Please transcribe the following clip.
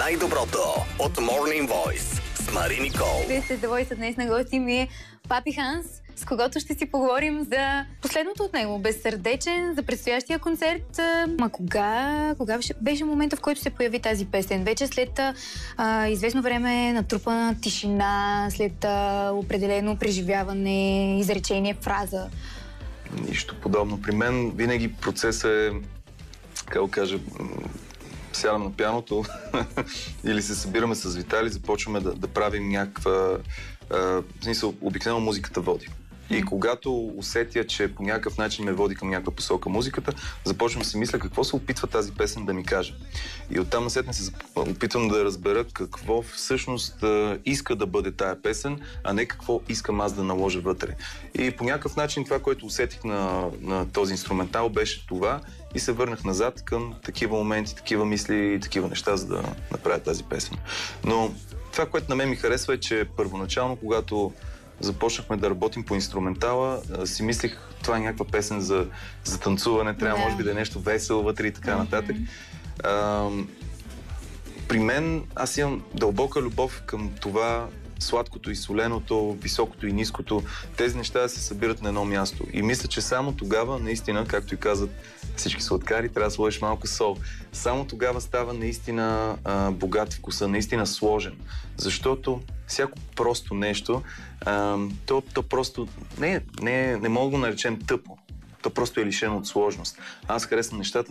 Най-доброто от Morning Voice с Мари Никол. Вие сте The Voice, днес на гости ми е Папи Ханс, с когото ще си поговорим за последното от него, Безсърдечен, за предстоящия концерт. Кога беше момента, в който се появи тази песен? Вече след известно време натрупана тишина, след определено преживяване, изречение, фраза? Нищо подобно. При мен винаги процесът е, как да кажа, сядам на пианото или се събираме с Витали, започваме да правим някаква... в смисъл, обикновено музиката води. И когато усетя, че по някакъв начин ме води към някаква посока музиката, започвам да си мисля какво се опитва тази песен да ми каже. И оттам насетне се опитвам да разбера какво всъщност иска да бъде тая песен, а не какво искам аз да наложа вътре. И по някакъв начин това, което усетих на този инструментал, беше това и се върнах назад към такива моменти, такива мисли и такива неща, за да направя тази песен. Но това, което на мен ми харесва е, че първоначално, когато започнахме да работим по инструментала, си мислих, това е някаква песен за танцуване, трябва може би да е нещо весело вътре и така нататък. При мен аз имам дълбока любов към това сладкото и соленото, високото и ниското. Тези неща се събират на едно място. И мисля, че само тогава, наистина, както и казват всички сладкари, трябва да сложиш малко сол. Само тогава става наистина богат вкуса, наистина сложен. Защото всяко просто нещо, то просто не мога да го наречем тъпо. То просто е лишено от сложност. Аз харесвам нещата